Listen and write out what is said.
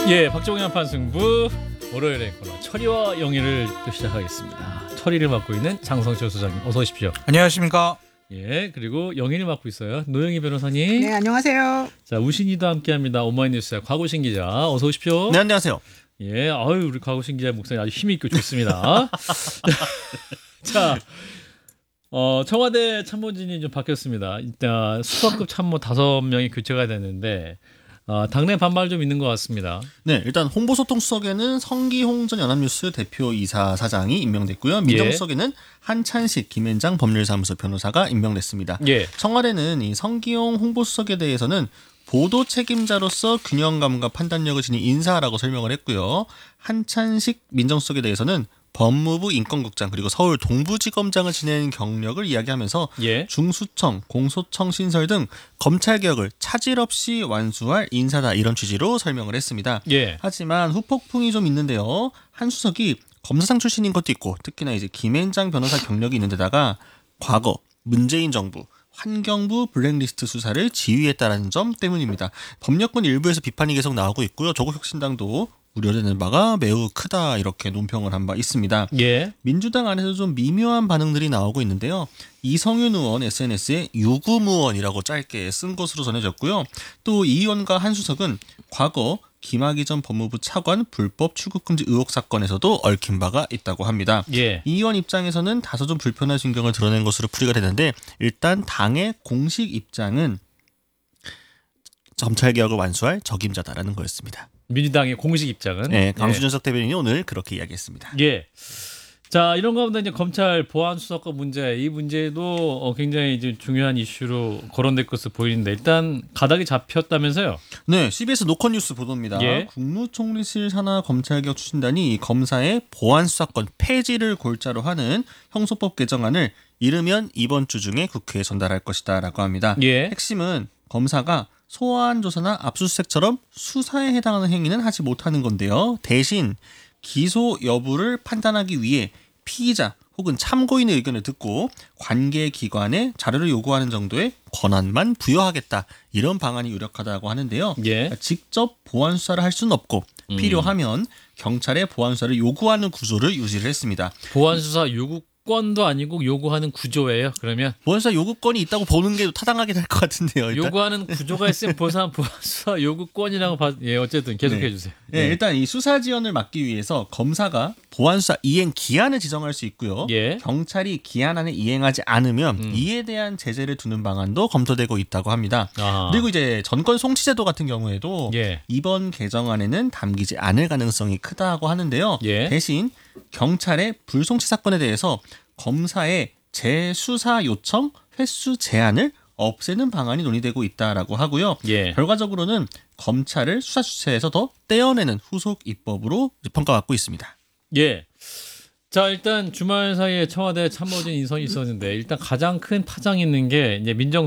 예, 박정현 판승부 월요일의 코너 철이와 영희를 또 시작하겠습니다. 철이를 맡고 있는 장성철 소장님 어서 오십시오. 안녕하십니까. 예, 그리고 영희를 맡고 있어요. 노영희 변호사님. 네, 안녕하세요. 자, 우신이도 함께합니다. 오마이뉴스의 곽우신 기자 어서 오십시오. 네, 안녕하세요. 예, 아유 우리 곽우신 기자 목소리 아주 힘 있고 좋습니다. 자, 청와대 참모진이 좀 바뀌었습니다. 일단 수석급 참모 5명이 교체가 되는데 당내 반발 좀 있는 것 같습니다. 네, 일단 홍보소통수석에는 성기홍 전 연합뉴스 대표이사 사장이 임명됐고요. 민정수석에는 한찬식 김앤장 법률사무소 변호사가 임명됐습니다. 예. 청와대는 이 성기홍 홍보수석에 대해서는 보도 책임자로서 균형감과 판단력을 지닌 인사라고 설명을 했고요. 한찬식 민정수석에 대해서는 법무부 인권국장 그리고 서울 동부지검장을 지낸 경력을 이야기하면서 예. 중수청, 공소청 신설 등 검찰개혁을 차질 없이 완수할 인사다 이런 취지로 설명을 했습니다. 예. 하지만 후폭풍이 좀 있는데요. 한 수석이 검사장 출신인 것도 있고 특히나 이제 김앤장 변호사 경력이 있는 데다가 과거 문재인 정부 환경부 블랙리스트 수사를 지휘했다는 점 때문입니다. 법률권 일부에서 비판이 계속 나오고 있고요. 조국혁신당도 우려되는 바가 매우 크다 이렇게 논평을 한 바 있습니다. 예. 민주당 안에서 좀 미묘한 반응들이 나오고 있는데요. 이성윤 의원 SNS에 유구무원이라고 짧게 쓴 것으로 전해졌고요. 또 이 의원과 한 수석은 과거 김학의 전 법무부 차관 불법 출국금지 의혹 사건에서도 얽힌 바가 있다고 합니다. 예. 이 의원 입장에서는 다소 좀 불편한 심경을 드러낸 것으로 풀이가 되는데 일단 당의 공식 입장은 검찰개혁을 완수할 적임자다라는 거였습니다. 민주당의 공식 입장은 네, 강수준석 대변인이 오늘 그렇게 이야기했습니다. 예. 자, 이런 가운데 이제 검찰 보안 수사권 문제, 이 문제도 굉장히 이제 중요한 이슈로 거론될 것으로 보이는데 일단 가닥이 잡혔다면서요? 네, CBS 노컷뉴스 보도입니다. 예. 국무총리실 산하 검찰개혁 추진단이 검사의 보안 수사권 폐지를 골자로 하는 형소법 개정안을 이르면 이번 주 중에 국회에 전달할 것이다라고 합니다. 예. 핵심은 검사가 소환 조사나 압수수색처럼 수사에 해당하는 행위는 하지 못하는 건데요. 대신 기소 여부를 판단하기 위해 피의자 혹은 참고인의 의견을 듣고 관계기관에 자료를 요구하는 정도의 권한만 부여하겠다. 이런 방안이 유력하다고 하는데요. 예. 직접 보안 수사를 할 수는 없고 필요하면 경찰에 보안 수사를 요구하는 구조를 유지를 했습니다. 보안 수사 요구권도 아니고 요구하는 구조예요. 그러면 보안 수사 요구권이 있다고 보는 게 타당하게 될 것 같은데요. 일단. 요구하는 구조가 있으면 보안 수사 요구권이라고 예, 어쨌든 계속해 주세요. 네, 일단 이 수사 지원을 막기 위해서 검사가 보안 수사 이행 기한을 지정할 수 있고요. 예. 경찰이 기한 안에 이행하지 않으면 이에 대한 제재를 두는 방안도 검토되고 있다고 합니다. 아하. 그리고 이제 전권 송치제도 같은 경우에도 예. 이번 개정안에는 담기지 않을 가능성이 크다고 하는데요. 예. 대신 경찰의 불송치 사건에 대해서 검사의 재수사 요청 횟수 제한을 없애는 방안이 논의되고 있다라고 하고요. 예. 결과적으로는 검찰을 수사 주체에서 더 떼어내는 후속 입법으로 평가받고 있습니다. 예. 자, 일단 주말 사이에 청와대 참모진 인선이 있었는데 일단 가장 큰 파장이 있는 게 이제 민정